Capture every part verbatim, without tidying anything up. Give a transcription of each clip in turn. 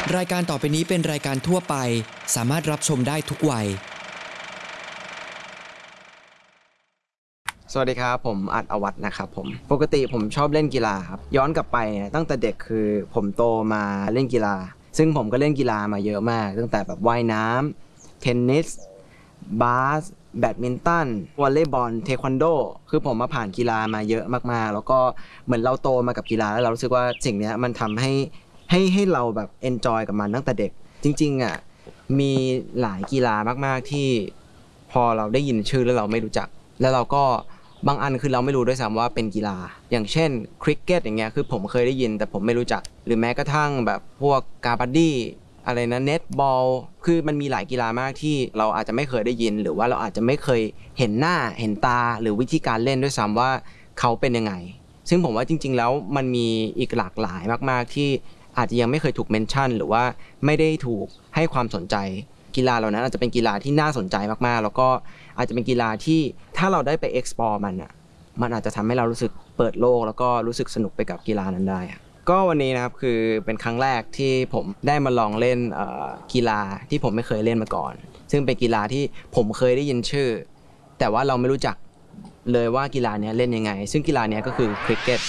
รายการต่อไปนี้เป็นรายการทั่วไปสามารถรับชมได้ทุกวัยสวัสดีครับผมอัดอวัฒน์นะครับผมปกติผมชอบเล่นกีฬาครับย้อนกลับไปเนี่ยตั้งแต่เด็กคือผมโตมาเล่นกีฬาซึ่งผมก็เล่นกีฬามาเยอะมากตั้งแต่แบบว่ายน้ำเทนนิสบาสแบดมินตันวอลเลย์บอลเทควันโดคือผมมาผ่านกีฬามาเยอะมากๆแล้วก็เหมือนเราโตมากับกีฬาแล้วเรารู้สึกว่าสิ่งนี้มันทำให้ให้ให้เราแบบเอนจอยกับมันตั้งแต่เด็กจริงๆอ่ะมีหลายกีฬามากๆที่พอเราได้ยินชื่อแล้วเราไม่รู้จักแล้วเราก็บางอันคือเราไม่รู้ด้วยซ้ำว่าเป็นกีฬาอย่างเช่นคริกเก็ตอย่างเงี้ยคือผมเคยได้ยินแต่ผมไม่รู้จักหรือแม้กระทั่งแบบพวกกาบาดดี้อะไรนะเน็ตบอลคือมันมีหลายกีฬามากที่เราอาจจะไม่เคยได้ยินหรือว่าเราอาจจะไม่เคยเห็นหน้าเห็นตาหรือวิธีการเล่นด้วยซ้ำว่าเขาเป็นยังไงซึ่งผมว่าจริงๆแล้วมันมีอีกหลากหลายมากๆที่อาจจะยังไม่เคยถูกเมนชั่นหรือว่าไม่ได้ถูกให้ความสนใจกีฬาเหล่านั้นอาจจะเป็นกีฬาที่น่าสนใจมากๆแล้วก็อาจจะเป็นกีฬาที่ถ้าเราได้ไป explore มันอ่ะมันอาจจะทำให้เรารู้สึกเปิดโลกแล้วก็รู้สึกสนุกไปกับกีฬานั้นได้ก็วันนี้นะครับคือเป็นครั้งแรกที่ผมได้มาลองเล่นกีฬาที่ผมไม่เคยเล่นมาก่อนซึ่งเป็นกีฬาที่ผมเคยได้ยินชื่อแต่ว่าเราไม่รู้จักเลยว่ากีฬานี้เล่นยังไงซึ่งกีฬานี้ก็คือคริกเก็ต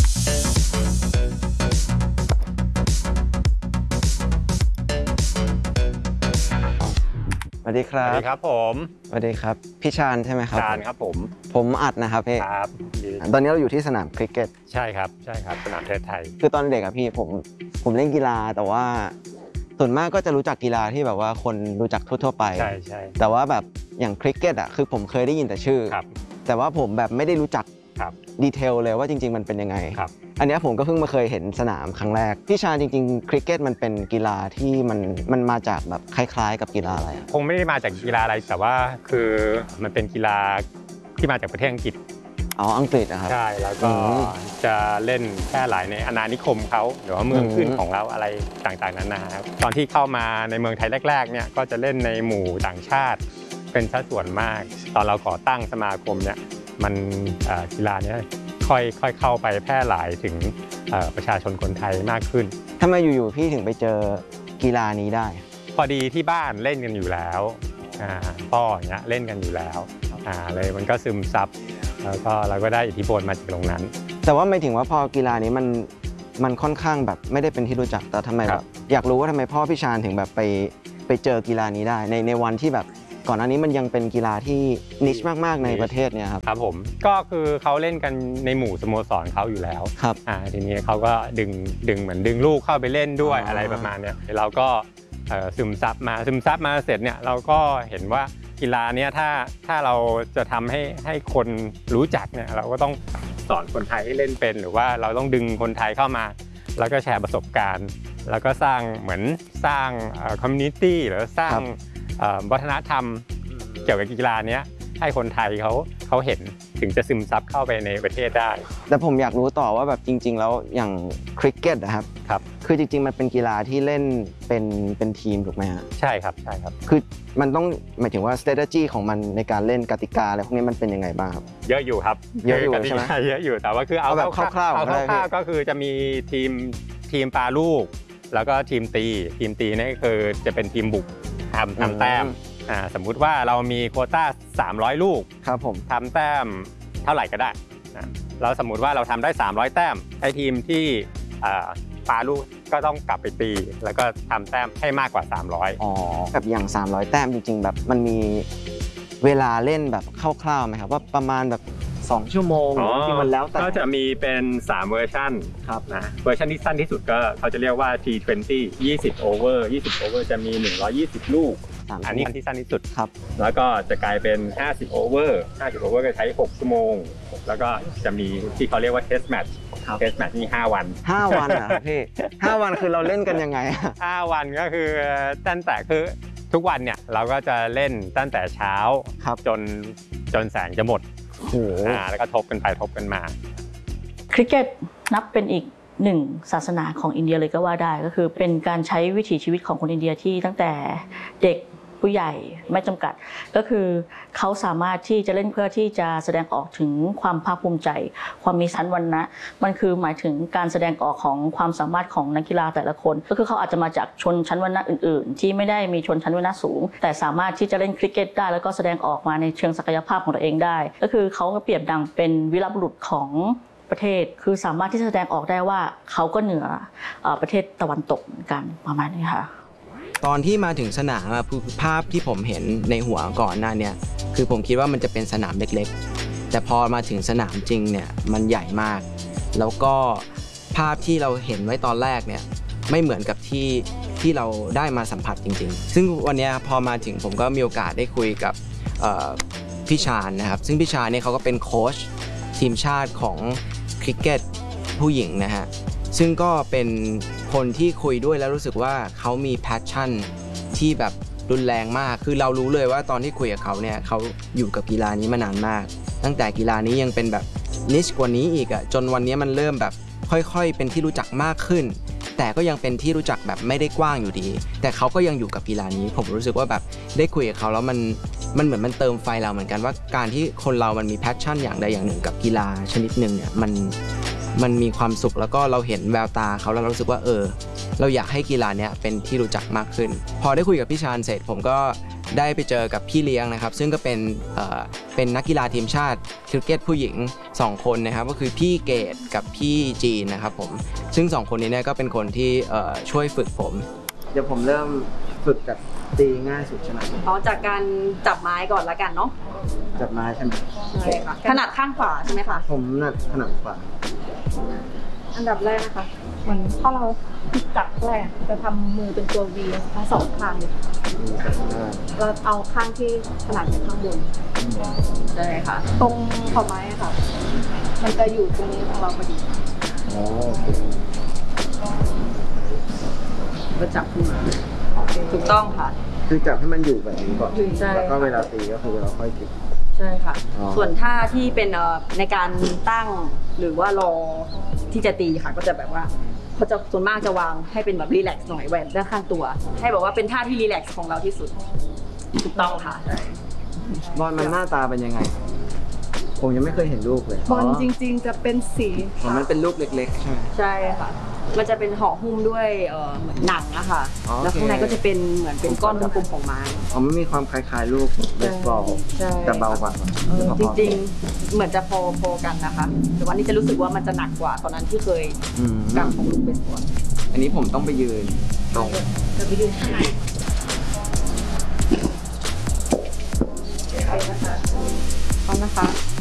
สวัสดีครับสวัสดีครับผมสวัสดีครับพี่ชาญใช่ไหมครับชาญครับผมผมอัดนะครับพี่ครับตอนนี้เราอยู่ที่สนามคริกเก็ตใช่ครับใช่ครับสนามเทศไทยคือตอนเด็กอะพี่ผมผมเล่นกีฬาแต่ว่าส่วนมากก็จะรู้จักกีฬาที่แบบว่าคนรู้จักทั่วๆไปใช่ใช่แต่ว่าแบบอย่างคริกเก็ตอะคือผมเคยได้ยินแต่ชื่อแต่ว่าผมแบบไม่ได้รู้จักดีเทลเลยว่าจริงๆมันเป็นยังไงอันนี้ผมก็เพิ่งมาเคยเห็นสนามครั้งแรกพี่ชาญจริงๆคริกเก็ตมันเป็นกีฬาที่มันมันมาจากแบบคล้ายๆกับกีฬาอะไรคงไม่ได้มาจากกีฬาอะไรแต่ว่าคือมันเป็นกีฬาที่มาจากประเทศอังกฤษอ๋ออังกฤษนะครับใช่แล้วก็จะเล่นแพร่หลายในอาณานิคมเขาหรือว่าเมืองขึ้นของเราอะไรต่างๆนั้นนะครับตอนที่เข้ามาในเมืองไทยแรกๆเนี่ยก็จะเล่นในหมู่ต่างชาติเป็นสัดส่วนมากตอนเราก่อตั้งสมาคมเนี่ยมันกีฬานี้ค่อยค่อยเข้าไปแพร่หลายถึงประชาชนคนไทยมากขึ้นทำไมอยู่ๆพี่ถึงไปเจอกีฬานี้ได้พอดีที่บ้านเล่นกันอยู่แล้วพ่ออย่างเงี้ยเล่นกันอยู่แล้วเลยมันก็ซึมซับแล้วก็เราก็ได้อิทธิพลมาจากตรงนั้นแต่ว่าไม่ถึงว่าพอกีฬานี้มันมันค่อนข้างแบบไม่ได้เป็นที่รู้จักแต่ทำไมแบบอยากรู้ว่าทำไมพ่อพี่ชาญถึงแบบไปไปเจอกีฬานี้ได้ในในวันที่แบบก่อนหน้านี้มันยังเป็นกีฬาที่นิชมากๆในประเทศเนี่ยครับครับผมก็คือเขาเล่นกันในหมู่สโมสรเขาอยู่แล้วครับอ่าทีนี้เขาก็ดึงดึงเหมือนดึงลูกเข้าไปเล่นด้วยอะไรประมาณเนี้ยเราก็ซึมซับมาซึมซับมาเสร็จเนี่ยเราก็เห็นว่ากีฬาเนี้ยถ้าถ้าเราจะทำให้ให้คนรู้จักเนี่ยเราก็ต้องสอนคนไทยให้เล่นเป็นหรือว่าเราต้องดึงคนไทยเข้ามาแล้วก็แชร์ประสบการณ์แล้วก็สร้างเหมือนสร้างคอมมูนิตี้หรือสร้างวัฒนธรรมเกี่ยวกับกีฬานี้ให้คนไทยเขาเขาเห็นถึงจะซึมซับเข้าไปในประเทศได้แต่ผมอยากรู้ต่อว่าแบบจริงๆแล้วอย่างคริกเก็ตนะครับครับคือจริงๆมันเป็นกีฬาที่เล่นเป็นเป็นทีมถูกไหมฮะใช่ครับใช่ครับคือมันต้องหมายถึงว่า strategy ของมันในการเล่นกติกาอะไรพวกนี้มันเป็นยังไงบ้างครับเยอะอยู่ครับเยอะอยู่ใช่ไหมเยอะอยู่แต่ว่าคือเอาแบบคร่าวๆเอาคร่าวๆก็คือจะมีทีมทีมปาลูกแล้วก็ทีมตีทีมตีนี่คือจะเป็นทีมบุกทำทำแต้มอ่าสมมุติว่าเรามีโควต้าสามร้อยลูกครับผมทำแต้มเท่าไหร่ก็ได้นะเราสมมุติว่าเราทำได้สามร้อยแต้มไอ้ทีมที่ปาลูกก็ต้องกลับไปตีแล้วก็ทำแต้มให้มากกว่าสามร้อยอ๋อแบบอย่างสามร้อยแต้มจริงๆแบบมันมีเวลาเล่นแบบคร่าวๆไหมครับว่าประมาณแบบสองชั่วโมงจริงๆมันแล้วแต่ก็จะมีเป็นสามเวอร์ชันครับนะเวอร์ชันที่สั้นที่สุดก็เขาจะเรียกว่า ที ยี่สิบ ยี่สิบโอเวอร์ยี่สิบโอเวอร์จะมีหนึ่งร้อยยี่สิบลูกอันนี้ที่สั้นที่สุดครับแล้วก็จะกลายเป็นห้าสิบโอเวอร์ห้าสิบโอเวอร์ก็ใช้หกชั่วโมงแล้วก็จะมีที่เขาเรียกว่าเทสแมตช์เทสแมตช์นี่ห้าวันห้าวันอ่ะพี่ห้าวันคือเราเล่นกันยังไงห้าวันก็คือตั้งแต่คือทุกวันเนี่ยเราก็จะเล่นตั้งแต่เช้าจนจนแสงจะหมดอ่าแล้วก็ทบกันไปทบกันมาคริกเก็ตนับเป็นอีกหนึ่งศาสนาของอินเดียเลยก็ว่าได้ก็คือเป็นการใช้วิถีชีวิตของคนอินเดียที่ตั้งแต่เด็กผู้ใหญ่ไม่จำกัดก็คือเขาสามารถที่จะเล่นเพื่อที่จะแสดงออกถึงความภาคภูมิใจความมีชั้นวรรณะมันคือหมายถึงการแสดงออกของความสามารถของนักกีฬาแต่ละคนก็คือเขาอาจจะมาจากชนชั้นวรรณะอื่นๆที่ไม่ได้มีชนชั้นวรรณะสูงแต่สามารถที่จะเล่นคริกเก็ตได้แล้วก็แสดงออกมาในเชิงศักยภาพของตัวเองได้ก็คือเขาเปรียบดังเป็นวีรบุรุษของประเทศคือสามารถที่จะแสดงออกได้ว่าเขาก็เหนือประเทศตะวันตกเหมือนกันประมาณนี้ค่ะตอนที่มาถึงสนามภาพที่ผมเห็นในหัวก่อนหน้านี้คือผมคิดว่ามันจะเป็นสนามเล็กๆแต่พอมาถึงสนามจริงเนี่ยมันใหญ่มากแล้วก็ภาพที่เราเห็นไว้ตอนแรกเนี่ยไม่เหมือนกับที่ที่เราได้มาสัมผัสจริงๆซึ่งวันนี้พอมาถึงผมก็มีโอกาสได้คุยกับพี่ชาญนะครับซึ่งพี่ชาญเนี่ยเขาก็เป็นโค้ชทีมชาติของคริกเก็ตผู้หญิงนะฮะซึ่งก็เป็นคนที่คุยด้วยแล้วรู้สึกว่าเขามีแพชชั่นที่แบบรุนแรงมากคือเรารู้เลยว่าตอนที่คุยกับเขาเนี่ยเขาอยู่กับกีฬานี้มานานมากตั้งแต่กีฬานี้ยังเป็นแบบนิชกว่านี้อีกอ่ะจนวันนี้มันเริ่มแบบค่อยๆเป็นที่รู้จักมากขึ้นแต่ก็ยังเป็นที่รู้จักแบบไม่ได้กว้างอยู่ดีแต่เขาก็ยังอยู่กับกีฬานี้ผมรู้สึกว่าแบบได้คุยกับเขาแล้วมันมันเหมือนมันเติมไฟเราเหมือนกันว่าการที่คนเรามันมีแพชชั่นอย่างใดอย่างหนึ่งกับกีฬาชนิดหนึ่งเนี่ยมันมันมีความสุขแล้วก็เราเห็นแววตาเขาแล้วเรารู้สึกว่าเออเราอยากให้กีฬาเนี้ยเป็นที่รู้จักมากขึ้นพอได้คุยกับพี่ชาญเสร็จผมก็ได้ไปเจอกับพี่เลี้ยงนะครับซึ่งก็เป็นเอ่อเป็นนักกีฬาทีมชาติคริกเก็ตผู้หญิงสองคนนะครับก็คือพี่เกดกับพี่จีนนะครับผมซึ่งสองคนนี้เนี่ยก็เป็นคนที่เอ่อช่วยฝึกผมเดี๋ยวผมเริ่มฝึกกับตีง่ายสุดใช่ไหมอ๋อจากการจับไม้ก่อนละกันเนาะจับไม้ใช่ไหมใช่ค่ะถนัดข้างขวาใช่ไหมคะผมถนัดถนัดขวาอันดับแรกนะคะเหมือนถ้าเราจับแรกจะทำมือเป็นตัว V ทั้งสองข้างเลยเราเอาข้างที่ถนัดเป็นข้างบนใช่ค่ะตรงขอบไม้ค่ะมันจะอยู่ตรงนี้ของเราพอดีอ๋อก็จับขึ้นมาถูกต้องค่ะคือจับให้มันอยู่แบบนี้ก่อนแล้วก็เวลาตีก็คือเราค่อยเก็บใช่ค่ะส่วนท่าที่เป็นในการตั้งหรือว่ารอที่จะตีค่ะก็จะแบบว่าเขาจะส่วนมากจะวางให้เป็นแบบรีแลกซ์หน่อยแหวนด้านข้างตัวให้แบบว่าเป็นท่าที่รีแลกซ์ของเราที่สุดถูกต้องค่ะบอลมันหน้าตาเป็นยังไงผมยังไม่เคยเห็นรูปเลยบอลจริงๆจะเป็นสีมันเป็นรูปเล็กๆใช่ไหมใช่ค่ะมันจะเป็นห่อหุ้มด้วยเหมือนหนังอะค่ะแล้วข้างในก็จะเป็นเหมือนเป็นก้อนกลมๆของไม้อ๋อมันมีความคล้ายๆรูปเบสบอลแต่เบากว่าจริงๆเหมือนจะพอๆกันนะคะแต่วันนี้จะรู้สึกว่ามันจะหนักกว่าตอนนั้นที่เคยกำของลูกเบสบอลอันนี้ผมต้องไปยืนตรงจะไปยืนข้างในเอานะคะ